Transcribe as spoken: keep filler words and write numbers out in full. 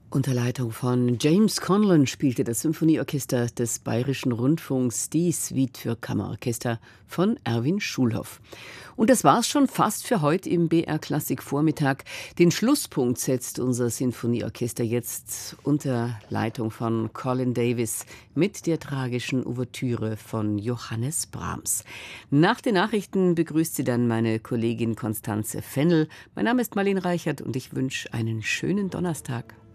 Unter Leitung von James Conlon spielte das Symphonieorchester des Bayerischen Rundfunks die Suite für Kammerorchester von Erwin Schulhoff. Und das war's schon fast für heute im B R Klassik Vormittag. Den Schlusspunkt setzt unser Sinfonieorchester jetzt unter Leitung von Colin Davis mit der tragischen Ouvertüre von Johannes Brahms. Nach den Nachrichten begrüßt sie dann meine Kollegin Konstanze Fennel. Mein Name ist Marlene Reichert und ich wünsche einen schönen Donnerstag.